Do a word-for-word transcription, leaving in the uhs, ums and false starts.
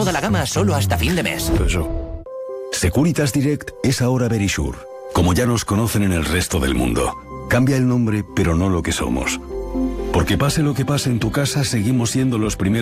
Toda la gama solo hasta fin de mes. Securitas Direct es ahora Verisure. Como ya nos conocen en el resto del mundo. Cambia el nombre, pero no lo que somos. Porque pase lo que pase en tu casa, seguimos siendo los primeros